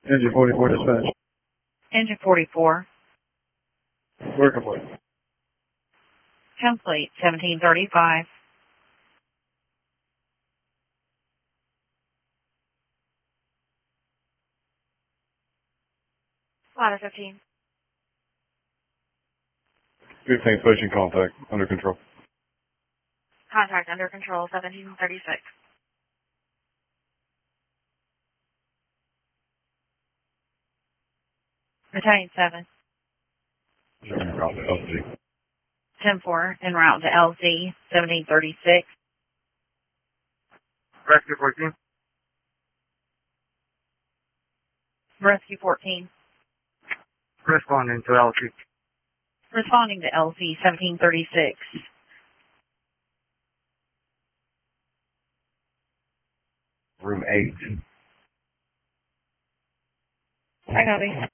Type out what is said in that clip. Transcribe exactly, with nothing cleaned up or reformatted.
Engine forty-four dispatch. Engine forty-four. Working for it. Complete, seventeen thirty-five. Ladder fifteen. fifteen pushing contact. Under control. Contact under control, seventeen thirty-six. Retain seven. Showing route to L Z. ten four, en route to L Z, seventeen thirty-six. Rescue fourteen. Rescue fourteen. Responding to L Z. Responding to L Z, seventeen thirty-six. Room eight. I copy.